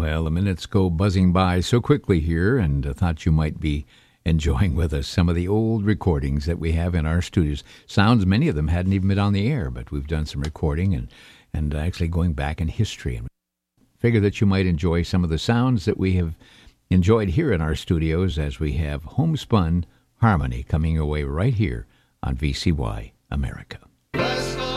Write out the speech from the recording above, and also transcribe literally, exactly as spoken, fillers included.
Well, the minutes go buzzing by so quickly here, and I thought you might be enjoying with us some of the old recordings that we have in our studios. Sounds, many of them hadn't even been on the air, but we've done some recording and, and actually going back in history. And figure that you might enjoy some of the sounds that we have enjoyed here in our studios as we have homespun harmony coming your way right here on V C Y America.